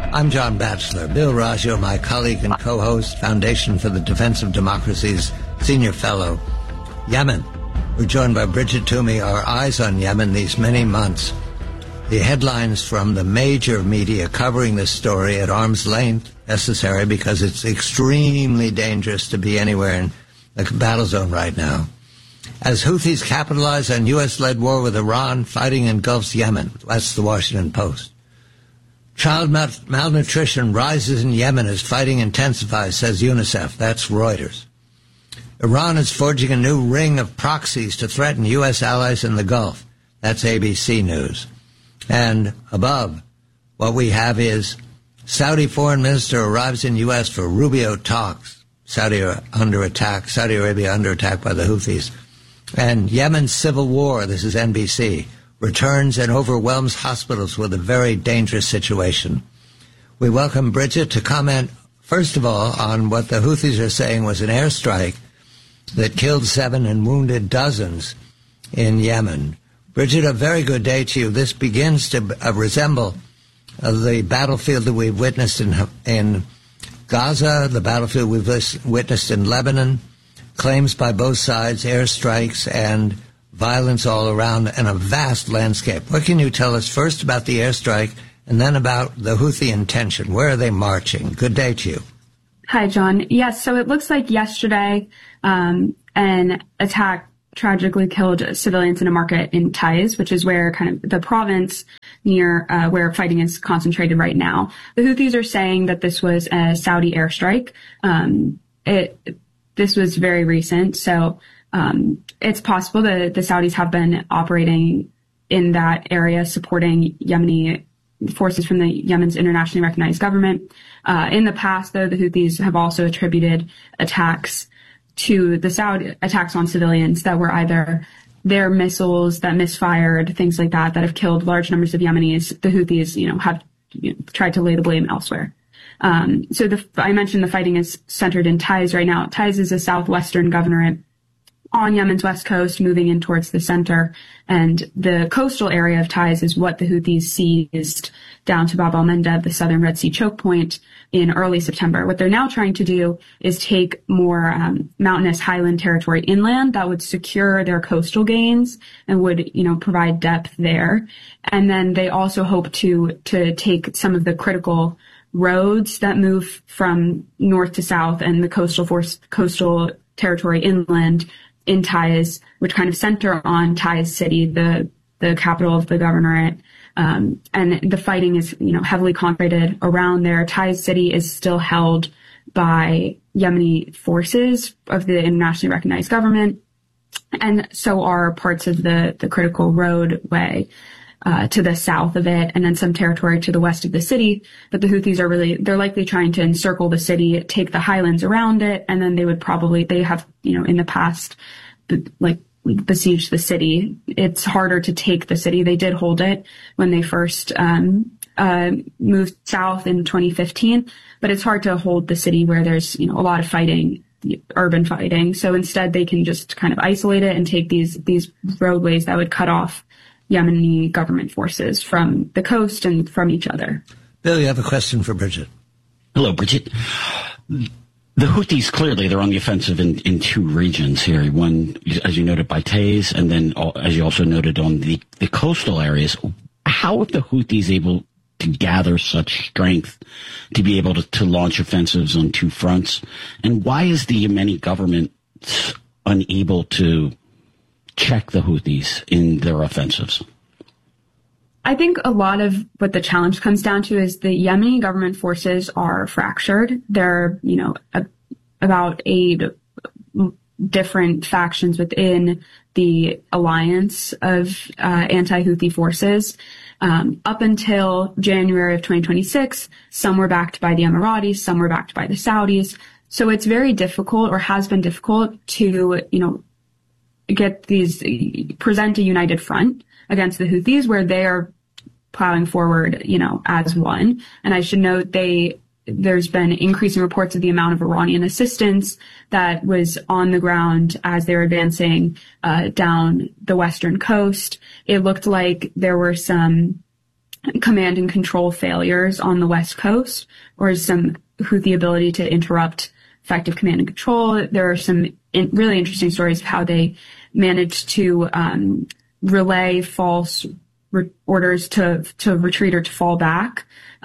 I'm John Batchelor. Bill Raggio, my colleague and co-host, Foundation for the Defense of Democracy's Senior Fellow. Yemen. We're joined by Bridget Toomey, our eyes on Yemen these many months. The headlines from the major media covering this story at arm's length necessary because it's extremely dangerous to be anywhere in the battle zone right now. As Houthis capitalize on U.S.-led war with Iran, fighting engulfs Yemen. That's the Washington Post. Child malnutrition rises in Yemen as fighting intensifies, says UNICEF. That's Reuters. Iran is forging a new ring of proxies to threaten U.S. allies in the Gulf. That's ABC News. And above, what we have is Saudi foreign minister arrives in U.S. for Rubio talks. Saudi Arabia under attack by the Houthis. And Yemen's civil war, this is NBC, returns and overwhelms hospitals with a very dangerous situation. We welcome Bridget to comment, first of all, on what the Houthis are saying was an airstrike that killed 7 and wounded dozens in Yemen. Bridget, a very good day to you. This begins to resemble the battlefield that we've witnessed in Gaza, the battlefield we've witnessed in Lebanon, claims by both sides, airstrikes and violence all around, and a vast landscape. What can you tell us first about the airstrike and then about the Houthi intention? Where are they marching? Good day to you. Hi, John. Yes, so it looks like yesterday an attack tragically killed civilians in a market in Taiz, which is where kind of the province near where fighting is concentrated right now. The Houthis are saying that this was a Saudi airstrike. This was very recent, so it's possible that the Saudis have been operating in that area, supporting Yemeni forces from the Yemen's internationally recognized government. In the past, though, the Houthis have also attributed attacks to the Saudi attacks on civilians that were either their missiles that misfired, things like that have killed large numbers of Yemenis. The Houthis, have tried to lay the blame elsewhere. So I mentioned the fighting is centered in Taiz right now. Taiz is a southwestern governorate on Yemen's west coast, moving in towards the center. And the coastal area of Taiz is what the Houthis seized down to Bab al-Mandeb, the southern Red Sea choke point, in early September. What they're now trying to do is take more mountainous highland territory inland that would secure their coastal gains and would, provide depth there. And then they also hope to take some of the critical roads that move from north to south and the coastal territory inland in Taiz, which kind of center on Taiz city, the capital of the governorate. And the fighting is, heavily concentrated around there. Taiz city is still held by Yemeni forces of the internationally recognized government. And so are parts of the critical roadway to the south of it, and then some territory to the west of the city. But the Houthis they're likely trying to encircle the city, take the highlands around it, and then they have, in the past, besieged the city. It's harder to take the city. They did hold it when they first moved south in 2015, but it's hard to hold the city where there's, a lot of fighting, urban fighting. So instead they can just kind of isolate it and take these roadways that would cut off Yemeni government forces from the coast and from each other. Bill, you have a question for Bridget. Hello, Bridget. The Houthis, clearly, they're on the offensive in two regions here. One, as you noted, by Taiz, and then, as you also noted, on the coastal areas. How are the Houthis able to gather such strength to be able to launch offensives on two fronts? And why is the Yemeni government unable to check the Houthis in their offensives? I think a lot of what the challenge comes down to is the Yemeni government forces are fractured. There are, about 8 different factions within the alliance of anti-Houthi forces. Up until January of 2026, some were backed by the Emiratis, some were backed by the Saudis. So it's very difficult, or has been difficult, to, present a united front against the Houthis where they are plowing forward, as one. And I should note there's been increasing reports of the amount of Iranian assistance that was on the ground as they were advancing down the western coast. It looked like there were some command and control failures on the West Coast, or some Houthi ability to interrupt effective command and control. There are some really interesting stories of how they managed to relay false orders to retreat or to fall back.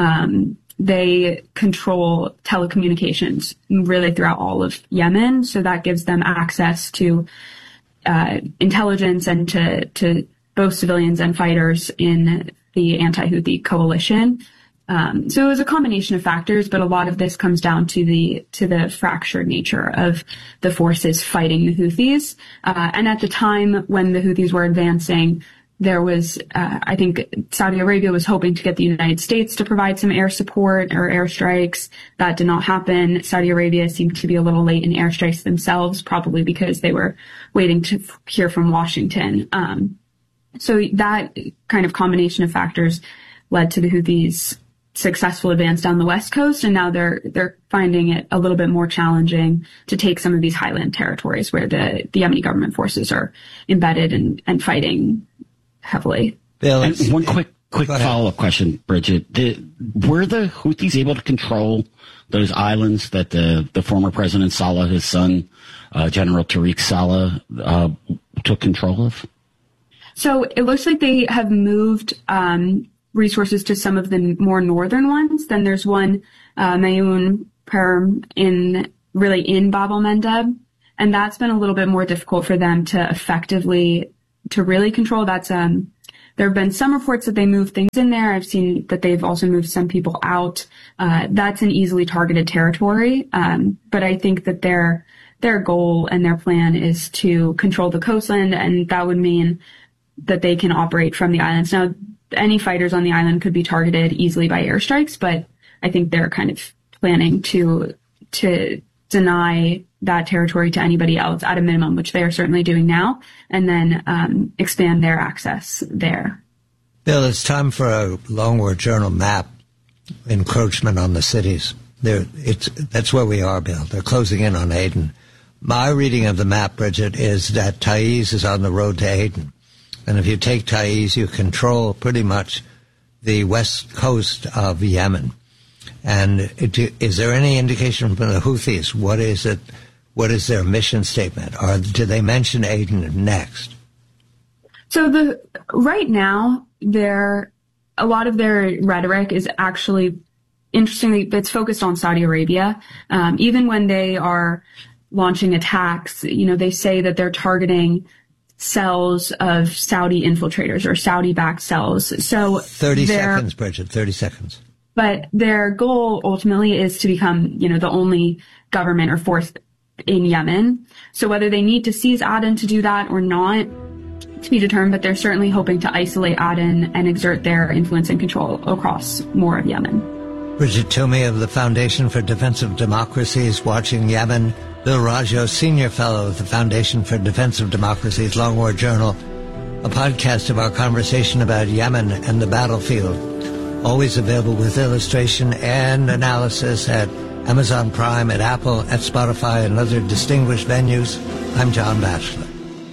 They control telecommunications really throughout all of Yemen, so that gives them access to intelligence and to both civilians and fighters in the anti-Houthi coalition. So it was a combination of factors, but a lot of this comes down to the fractured nature of the forces fighting the Houthis. And at the time when the Houthis were advancing, there was, I think Saudi Arabia was hoping to get the United States to provide some air support or airstrikes. That did not happen. Saudi Arabia seemed to be a little late in airstrikes themselves, probably because they were waiting to hear from Washington. So that kind of combination of factors led to the Houthis' successful advance down the West Coast, and now they're finding it a little bit more challenging to take some of these highland territories where the Yemeni government forces are embedded and fighting heavily. Bill, and one quick follow-up question, Bridget. Were the Houthis able to control those islands that the former President Saleh, his son, General Tariq Saleh, took control of? So it looks like they have moved resources to some of the more northern ones. Then there's one, Mayun Perm, in Bab el-Mandeb, and that's been a little bit more difficult for them to really control. That's there have been some reports that they moved things in there. I've seen that they've also moved some people out. That's an easily targeted territory, but I think that their goal and their plan is to control the coastland, and that would mean that they can operate from the islands. Now, any fighters on the island could be targeted easily by airstrikes, but I think they're kind of planning to deny that territory to anybody else at a minimum, which they are certainly doing now, and then expand their access there. Bill, it's time for a Long War Journal map. Encroachment on the cities. That's where we are, Bill. They're closing in on Aden. My reading of the map, Bridget, is that Taiz is on the road to Aden. And if you take Taiz, you control pretty much the west coast of Yemen. And is there any indication from the Houthis? What is it? What is their mission statement? Or do they mention Aden next? So right now, a lot of their rhetoric is actually, interestingly, it's focused on Saudi Arabia. Even when they are launching attacks, they say that they're targeting cells of Saudi infiltrators or Saudi-backed cells. So 30 seconds, Bridget, 30 seconds. But their goal ultimately is to become, the only government or force in Yemen. So whether they need to seize Aden to do that or not, to be determined, but they're certainly hoping to isolate Aden and exert their influence and control across more of Yemen. Bridget Toomey of the Foundation for Defense of Democracies watching Yemen. Bill Raggio, Senior Fellow of the Foundation for Defense of Democracies, Long War Journal, a podcast of our conversation about Yemen and the battlefield. Always available with illustration and analysis at Amazon Prime, at Apple, at Spotify, and other distinguished venues. I'm John Batchelor.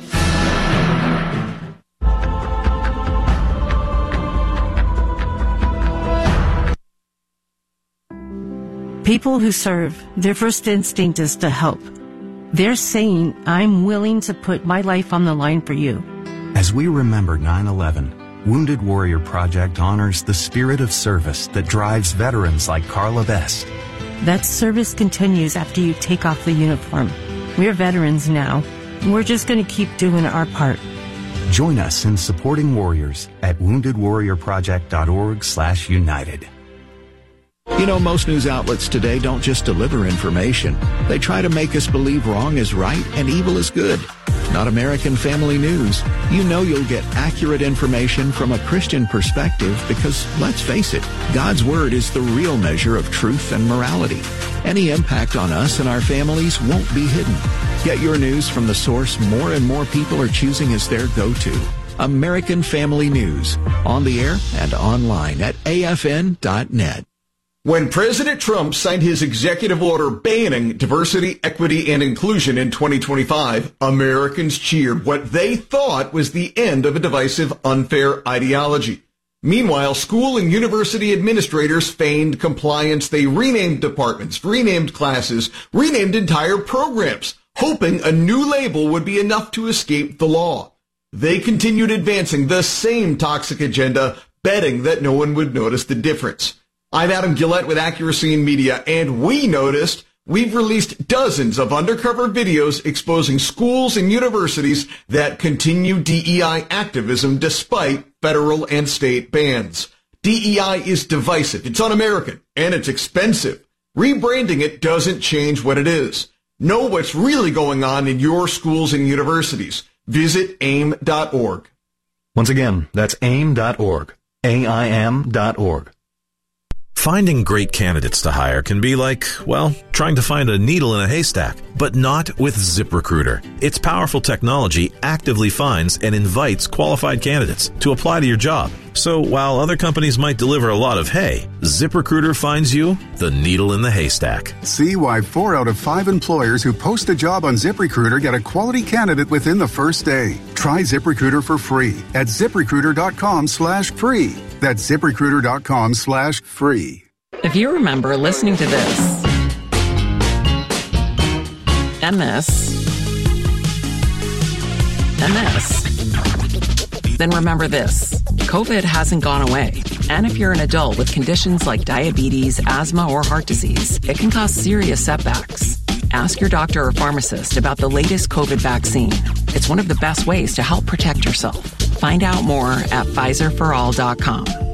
People who serve, their first instinct is to help. They're saying, I'm willing to put my life on the line for you. As we remember 9/11, Wounded Warrior Project honors the spirit of service that drives veterans like Carla Best. That service continues after you take off the uniform. We're veterans now. We're just going to keep doing our part. Join us in supporting warriors at woundedwarriorproject.org/united. Most news outlets today don't just deliver information. They try to make us believe wrong is right and evil is good. Not American Family News. You'll get accurate information from a Christian perspective because, let's face it, God's Word is the real measure of truth and morality. Any impact on us and our families won't be hidden. Get your news from the source more and more people are choosing as their go-to. American Family News. On the air and online at afn.net. When President Trump signed his executive order banning diversity, equity, and inclusion in 2025, Americans cheered what they thought was the end of a divisive, unfair ideology. Meanwhile, school and university administrators feigned compliance. They renamed departments, renamed classes, renamed entire programs, hoping a new label would be enough to escape the law. They continued advancing the same toxic agenda, betting that no one would notice the difference. I'm Adam Gillette with Accuracy in Media, and we noticed. We've released dozens of undercover videos exposing schools and universities that continue DEI activism despite federal and state bans. DEI is divisive, it's un-American, and it's expensive. Rebranding it doesn't change what it is. Know what's really going on in your schools and universities. Visit AIM.org. Once again, that's AIM.org. AIM.org. Finding great candidates to hire can be like, well, trying to find a needle in a haystack, but not with ZipRecruiter. Its powerful technology actively finds and invites qualified candidates to apply to your job. So while other companies might deliver a lot of hay, ZipRecruiter finds you the needle in the haystack. See why 4 out of 5 employers who post a job on ZipRecruiter get a quality candidate within the first day. Try ZipRecruiter for free at ZipRecruiter.com/free. That's ZipRecruiter.com/free. If you remember listening to this, and this, then remember this. COVID hasn't gone away. And if you're an adult with conditions like diabetes, asthma, or heart disease, it can cause serious setbacks. Ask your doctor or pharmacist about the latest COVID vaccine. It's one of the best ways to help protect yourself. Find out more at Pfizerforall.com.